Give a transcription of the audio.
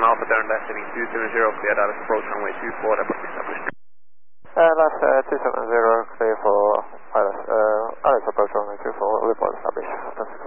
Alpha, turn left heading 270, clear Dallas approach runway 24, that was established. Last 270, clear for Alex approach runway 24, report established.